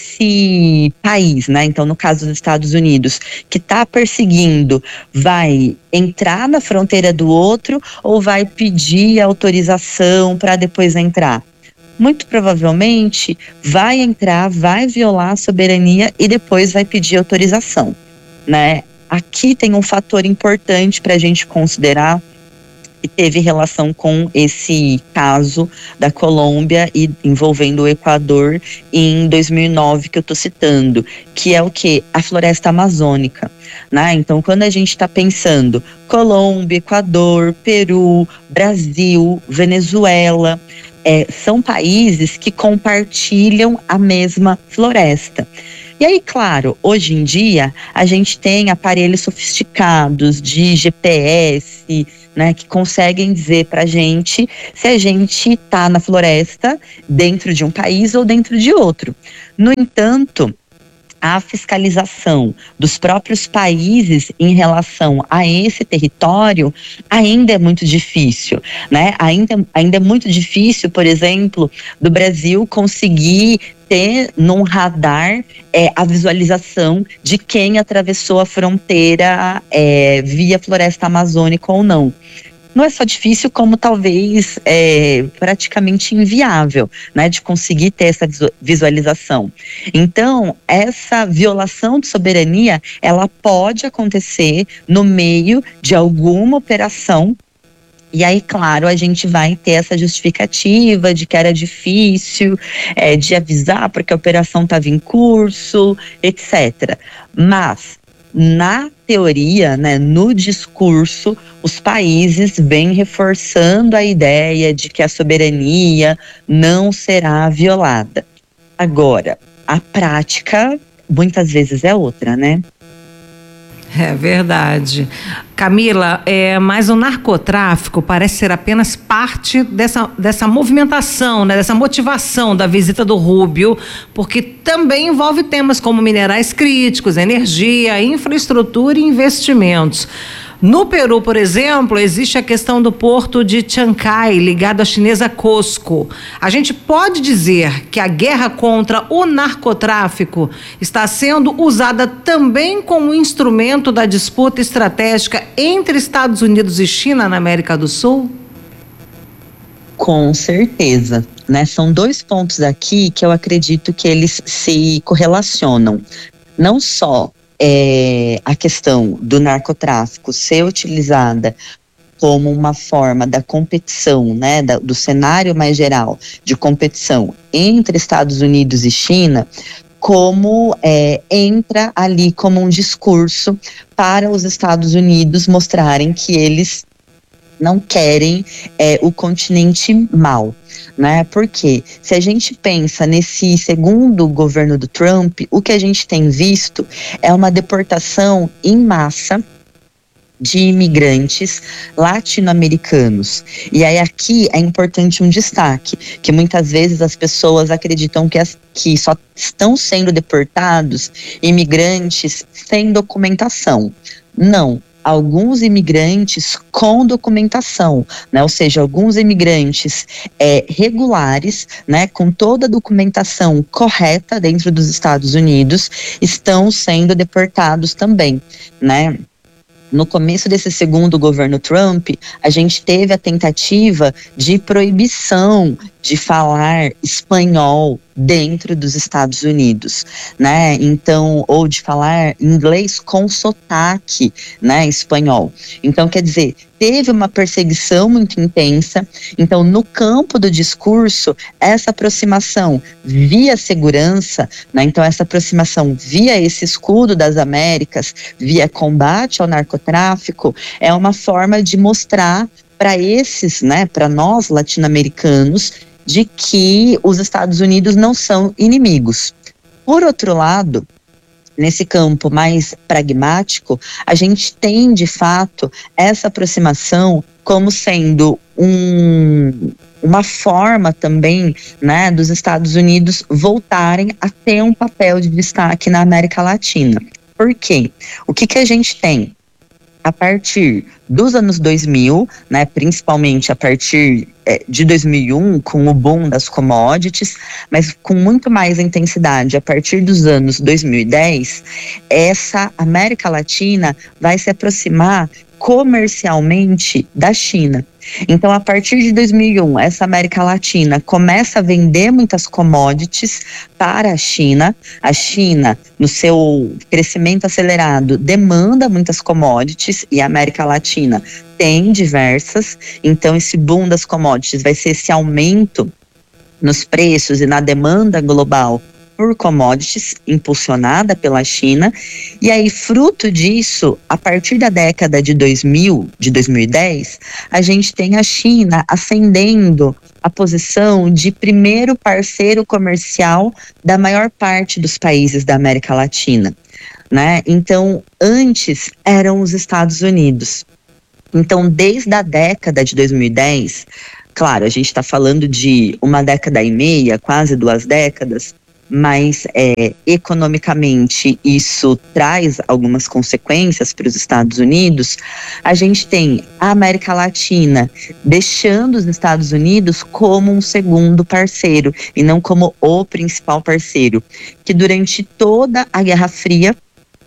Speaker 10: esse país, né, então no caso dos Estados Unidos, que está perseguindo, vai entrar na fronteira do outro ou vai pedir autorização para depois entrar? Muito provavelmente vai entrar, vai violar a soberania e depois vai pedir autorização, né? Aqui tem um fator importante para a gente considerar que teve relação com esse caso da Colômbia e envolvendo o Equador em dois mil e nove que eu estou citando, que é o que? A floresta amazônica, né? Então, quando a gente está pensando Colômbia, Equador, Peru, Brasil, Venezuela, é, são países que compartilham a mesma floresta. E aí, claro, hoje em dia a gente tem aparelhos sofisticados de G P S, né, que conseguem dizer pra gente se a gente tá na floresta dentro de um país ou dentro de outro. No entanto, a fiscalização dos próprios países em relação a esse território ainda é muito difícil, né? Ainda, ainda é muito difícil, por exemplo, do Brasil conseguir ter num radar é, a visualização de quem atravessou a fronteira é, via floresta amazônica ou não. Não é só difícil, como talvez é, praticamente inviável, né, de conseguir ter essa visualização. Então, essa violação de soberania, ela pode acontecer no meio de alguma operação. E aí, claro, a gente vai ter essa justificativa de que era difícil é, de avisar porque a operação estava em curso, etcétera. Mas, na teoria, né, no discurso, os países vêm reforçando a ideia de que a soberania não será violada. Agora, a prática muitas vezes é outra, né?
Speaker 8: É verdade. Camila, é, mas o narcotráfico parece ser apenas parte dessa, dessa movimentação, né, dessa motivação da visita do Rubio, porque também envolve temas como minerais críticos, energia, infraestrutura e investimentos. No Peru, por exemplo, existe a questão do porto de Chancay, ligado à chinesa COSCO. A gente pode dizer que a guerra contra o narcotráfico está sendo usada também como instrumento da disputa estratégica entre Estados Unidos e China na América do Sul?
Speaker 10: Com certeza, né? São dois pontos aqui que eu acredito que eles se correlacionam. Não só É, a questão do narcotráfico ser utilizada como uma forma da competição, né, da, do cenário mais geral de competição entre Estados Unidos e China, como é, entra ali como um discurso para os Estados Unidos mostrarem que eles não querem é, o continente mal, né? Porque se a gente pensa nesse segundo governo do Trump, o que a gente tem visto é uma deportação em massa de imigrantes latino-americanos. E aí aqui é importante um destaque, que muitas vezes as pessoas acreditam que, as, que só estão sendo deportados imigrantes sem documentação. Não. Alguns imigrantes com documentação, né? Ou seja, alguns imigrantes é, regulares, né? Com toda a documentação correta dentro dos Estados Unidos, estão sendo deportados também, né? No começo desse segundo governo Trump, a gente teve a tentativa de proibição de falar espanhol dentro dos Estados Unidos, né? Então, ou de falar inglês com sotaque, né, espanhol. Então, quer dizer, teve uma perseguição muito intensa. Então, no campo do discurso, essa aproximação via segurança, né? Então, essa aproximação via esse escudo das Américas, via combate ao narcotráfico, é uma forma de mostrar para esses, né, para nós latino-americanos, de que os Estados Unidos não são inimigos. Por outro lado, nesse campo mais pragmático, a gente tem, de fato, essa aproximação como sendo um, uma forma também, né, dos Estados Unidos voltarem a ter um papel de destaque na América Latina. Por quê? O que que a gente tem? a partir dos anos dois mil, né, principalmente a partir é, de dois mil e um, com o boom das commodities, mas com muito mais intensidade a partir dos anos dois mil e dez, essa América Latina vai se aproximar comercialmente da China. Então, a partir de dois mil e um, essa América Latina começa a vender muitas commodities para a China. A China, no seu crescimento acelerado, demanda muitas commodities e a América Latina tem diversas. Então, esse boom das commodities vai ser esse aumento nos preços e na demanda global por commodities, impulsionada pela China. E aí, fruto disso, a partir da década de dois mil, de dois mil e dez, a gente tem a China ascendendo a posição de primeiro parceiro comercial da maior parte dos países da América Latina, né? Então, antes eram os Estados Unidos. Então, desde a década de dois mil e dez, claro, a gente está falando de uma década e meia, quase duas décadas, mas é, economicamente isso traz algumas consequências para os Estados Unidos. A gente tem a América Latina deixando os Estados Unidos como um segundo parceiro e não como o principal parceiro, que durante toda a Guerra Fria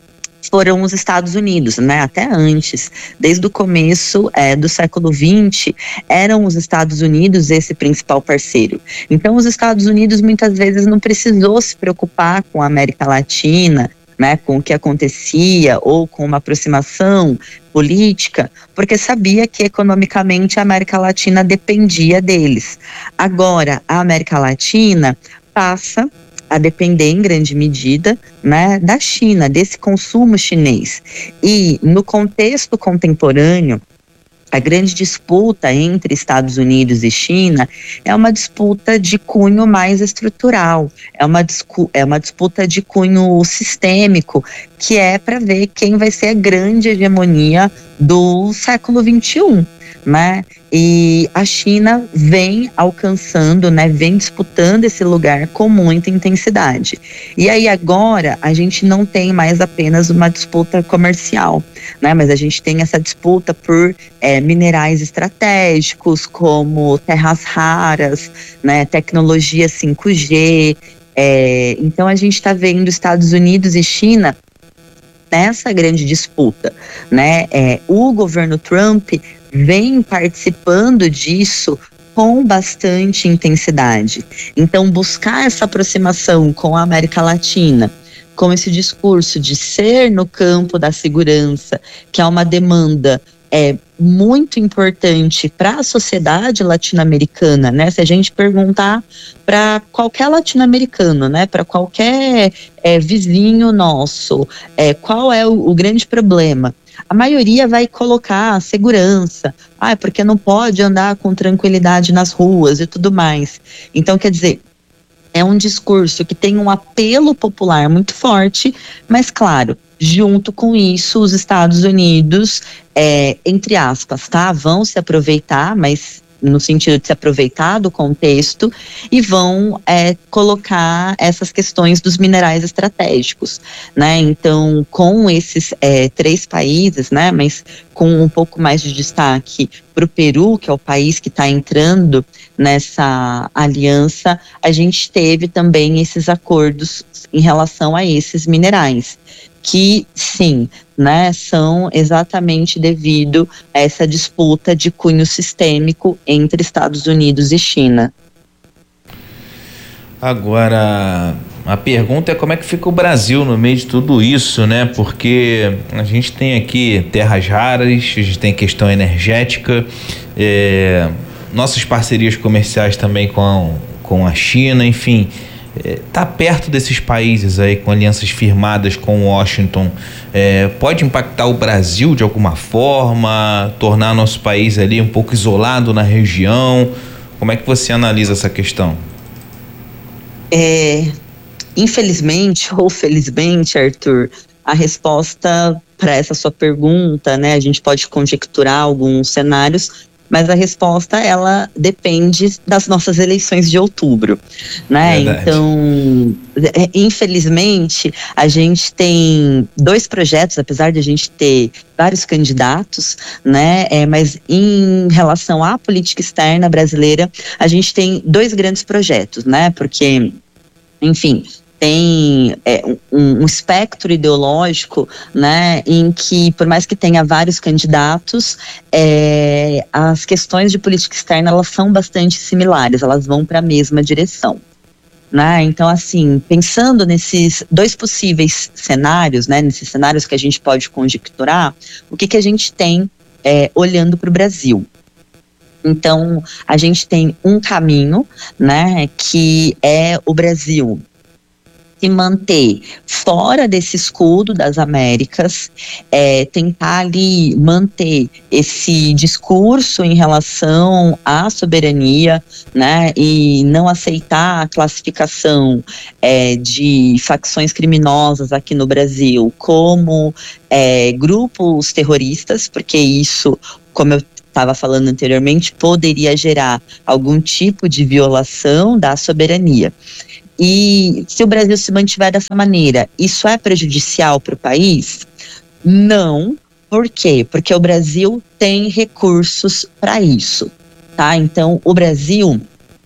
Speaker 10: foram os Estados Unidos, né? Até antes, desde o começo é, do século vinte, eram os Estados Unidos esse principal parceiro. Então, os Estados Unidos muitas vezes não precisou se preocupar com a América Latina, né, com o que acontecia ou com uma aproximação política, porque sabia que economicamente a América Latina dependia deles. Agora, a América Latina passa a depender em grande medida, né, da China, desse consumo chinês. E no contexto contemporâneo, a grande disputa entre Estados Unidos e China é uma disputa de cunho mais estrutural, é uma, é uma disputa de cunho sistêmico, que é para ver quem vai ser a grande hegemonia do século vinte e um. Né? E a China vem alcançando, né, vem disputando esse lugar com muita intensidade. E aí agora a gente não tem mais apenas uma disputa comercial, né, mas a gente tem essa disputa por é, minerais estratégicos, como terras raras, né, tecnologia cinco G. É, então a gente está vendo Estados Unidos e China nessa grande disputa, né? É, o governo Trump vem participando disso com bastante intensidade. Então, buscar essa aproximação com a América Latina, com esse discurso de ser no campo da segurança, que é uma demanda é muito importante para a sociedade latino-americana, né? Se a gente perguntar para qualquer latino-americano, né, para qualquer é, vizinho nosso, é, qual é o, o grande problema? A maioria vai colocar a segurança, ah, porque não pode andar com tranquilidade nas ruas e tudo mais. Então, quer dizer, é um discurso que tem um apelo popular muito forte, mas claro, junto com isso, os Estados Unidos, é, entre aspas, tá, vão se aproveitar, mas no sentido de se aproveitar do contexto, e vão é, colocar essas questões dos minerais estratégicos, né? Então, com esses é, três países, né, mas com um pouco mais de destaque para o Peru, que é o país que está entrando nessa aliança, a gente teve também esses acordos em relação a esses minerais, que sim, né, são exatamente devido a essa disputa de cunho sistêmico entre Estados Unidos e China.
Speaker 9: Agora, a pergunta é como é que fica o Brasil no meio de tudo isso, né? Porque a gente tem aqui terras raras, a gente tem questão energética, é, nossas parcerias comerciais também com a, com a China, enfim. Tá perto desses países aí com alianças firmadas com Washington, é, pode impactar o Brasil de alguma forma, tornar nosso país ali um pouco isolado na região? Como é que você analisa essa questão?
Speaker 10: É, infelizmente ou felizmente, Arthur, a resposta para essa sua pergunta, né, a gente pode conjecturar alguns cenários, mas a resposta, ela depende das nossas eleições de outubro, né?
Speaker 9: Verdade.
Speaker 10: Então, infelizmente, a gente tem dois projetos, apesar de a gente ter vários candidatos, né? É, mas em relação à política externa brasileira, a gente tem dois grandes projetos, né? Porque, enfim, tem é, um, um espectro ideológico, né, em que, por mais que tenha vários candidatos, é, as questões de política externa, elas são bastante similares, elas vão para a mesma direção. Né? Então, assim, pensando nesses dois possíveis cenários, né, nesses cenários que a gente pode conjecturar, o que, que a gente tem é, olhando para o Brasil? Então, a gente tem um caminho, né, que é o Brasil se manter fora desse escudo das Américas, é, tentar ali manter esse discurso em relação à soberania, né, e não aceitar a classificação é, de facções criminosas aqui no Brasil como é, grupos terroristas, porque isso, como eu estava falando anteriormente, poderia gerar algum tipo de violação da soberania. E se o Brasil se mantiver dessa maneira, isso é prejudicial para o país? Não. Por quê? Porque o Brasil tem recursos para isso, tá? Então, o Brasil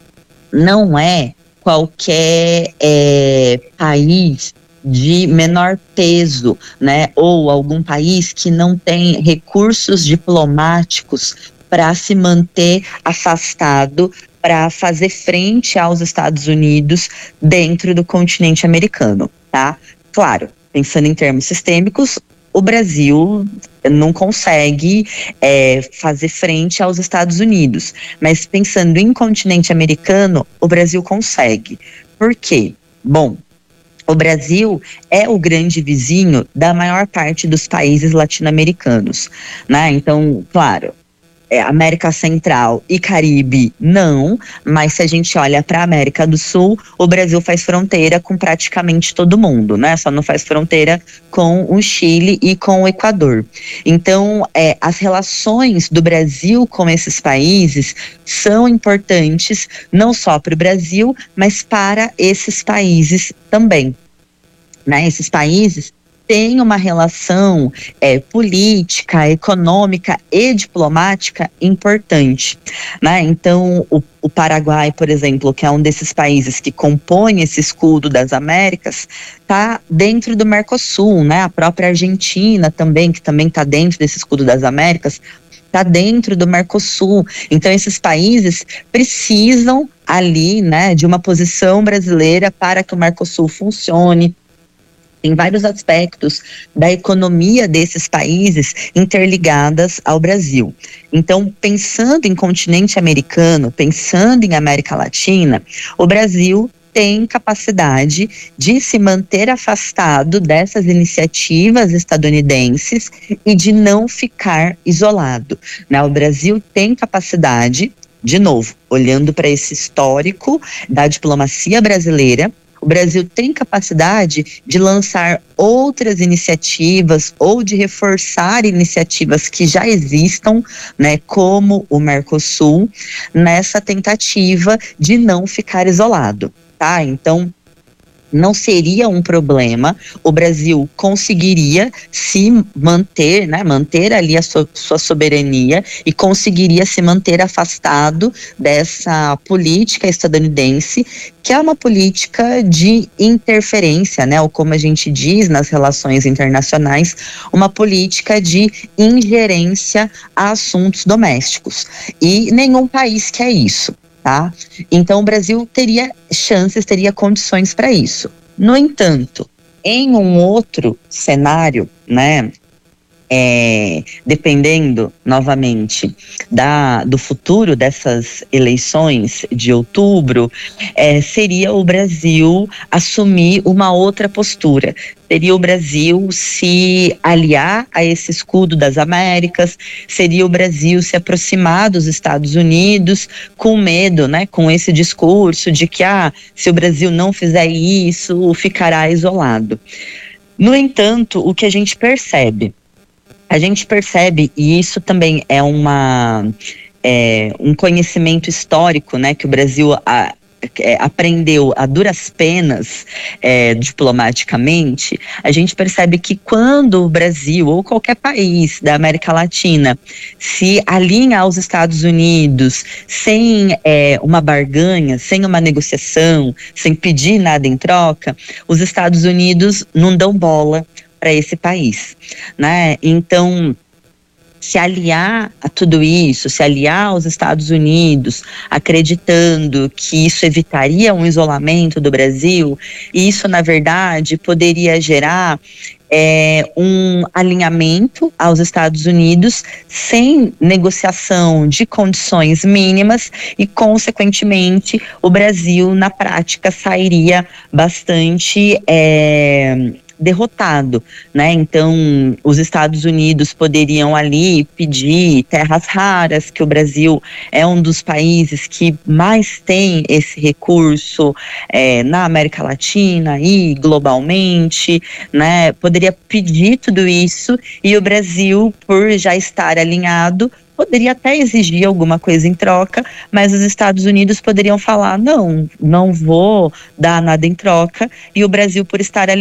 Speaker 10: não é qualquer é, país de menor peso, né? Ou algum país que não tem recursos diplomáticos para se manter afastado, para fazer frente aos Estados Unidos dentro do continente americano, tá? Claro, pensando em termos sistêmicos, o Brasil não consegue é, fazer frente aos Estados Unidos, mas pensando em continente americano, o Brasil consegue. Por quê? Bom, o Brasil é o grande vizinho da maior parte dos países latino-americanos, né? Então, claro, É, América Central e Caribe, não, mas se a gente olha para a América do Sul, o Brasil faz fronteira com praticamente todo mundo, né? Só não faz fronteira com o Chile e com o Equador. Então, é, as relações do Brasil com esses países são importantes, não só para o Brasil, mas para esses países também, né? Esses países tem uma relação é, política, econômica e diplomática importante, né? Então, o, o Paraguai, por exemplo, que é um desses países que compõe esse escudo das Américas, está dentro do Mercosul, né? A própria Argentina também, que também está dentro desse escudo das Américas, está dentro do Mercosul. Então, esses países precisam ali, né, de uma posição brasileira para que o Mercosul funcione. Tem vários aspectos da economia desses países interligadas ao Brasil. Então, pensando em continente americano, pensando em América Latina, o Brasil tem capacidade de se manter afastado dessas iniciativas estadunidenses e de não ficar isolado, né? O Brasil tem capacidade, de novo, olhando para esse histórico da diplomacia brasileira, o Brasil tem capacidade de lançar outras iniciativas ou de reforçar iniciativas que já existam, né, como o Mercosul, nessa tentativa de não ficar isolado, tá? Então, não seria um problema, o Brasil conseguiria se manter, né, manter ali a sua, sua soberania e conseguiria se manter afastado dessa política estadunidense, que é uma política de interferência, né, ou como a gente diz nas relações internacionais, uma política de ingerência a assuntos domésticos. E nenhum país quer isso. Tá? Então o Brasil teria chances, teria condições para isso. No entanto, em um outro cenário, né, é, dependendo novamente da, do futuro dessas eleições de outubro, é, seria o Brasil assumir uma outra postura. Seria o Brasil se aliar a esse escudo das Américas, seria o Brasil se aproximar dos Estados Unidos com medo, né, com esse discurso de que ah, se o Brasil não fizer isso, ficará isolado. No entanto, o que a gente percebe, a gente percebe, e isso também é uma... é, um conhecimento histórico, né, que o Brasil a, é, aprendeu a duras penas é, diplomaticamente, a gente percebe que quando o Brasil ou qualquer país da América Latina se alinha aos Estados Unidos sem é, uma barganha, sem uma negociação, sem pedir nada em troca, os Estados Unidos não dão bola para esse país, né? Então, se aliar a tudo isso, se aliar aos Estados Unidos, acreditando que isso evitaria um isolamento do Brasil, e isso, na verdade, poderia gerar é, um alinhamento aos Estados Unidos sem negociação de condições mínimas e, consequentemente, o Brasil, na prática, sairia bastante É, derrotado, né? Então, os Estados Unidos poderiam ali pedir terras raras, que o Brasil é um dos países que mais tem esse recurso é, na América Latina e globalmente, né? Poderia pedir tudo isso e o Brasil, por já estar alinhado, poderia até exigir alguma coisa em troca, mas os Estados Unidos poderiam falar, não, não vou dar nada em troca, e o Brasil, por estar